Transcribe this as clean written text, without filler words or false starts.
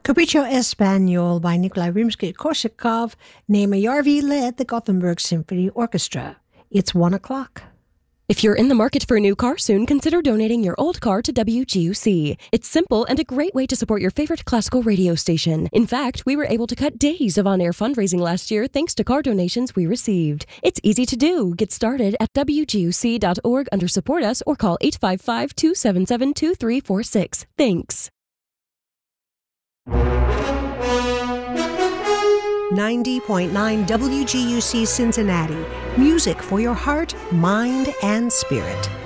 Capriccio Espagnol by Nikolai Rimsky-Korsakov, Naima Yarvi led the Gothenburg Symphony Orchestra. It's 1 o'clock. If you're in the market for a new car soon, consider donating your old car to WGUC. It's simple and a great way to support your favorite classical radio station. In fact, we were able to cut days of on-air fundraising last year thanks to car donations we received. It's easy to do. Get started at WGUC.org under Support Us or call 855-277-2346. Thanks. 90.9 WGUC Cincinnati. Music for your heart, mind, and spirit.